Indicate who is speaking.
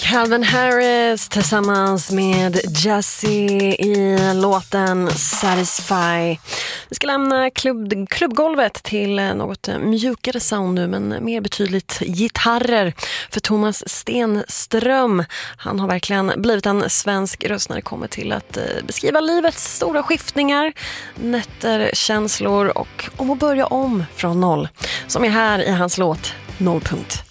Speaker 1: Calvin Harris tillsammans med Jessie i låten Satisfy. Vi ska lämna klubbgolvet till något mjukare sound nu, men mer betydligt gitarrer för Thomas Stenström. Han har verkligen blivit en svensk röst när det kommer till att beskriva livets stora skiftningar, nätter, känslor och om att börja om från noll, som är här i hans låt Nollpunkt.